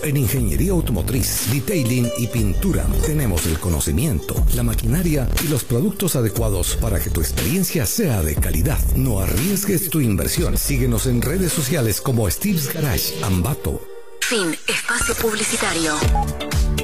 En ingeniería automotriz, detailing y pintura tenemos el conocimiento, la maquinaria y los productos adecuados para que tu experiencia sea de calidad. No arriesgues tu inversión. Síguenos en redes sociales como Steve's Garage, Ambato. Fin. Espacio publicitario.